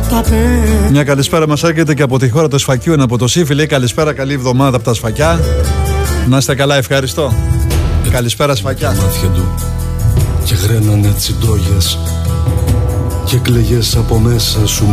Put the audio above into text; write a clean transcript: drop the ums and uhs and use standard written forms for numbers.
Μια καλησπέρα μας έρχεται και από τη χώρα του Σφακιού, από το Σύφι. Λέει καλησπέρα, καλή εβδομάδα από τα Σφακιά. Να είστε καλά, ευχαριστώ. Καλησπέρα Σφακιά. Μάτια του και γρένανε τσιντόγιες και κλαιγές από μέσα σου.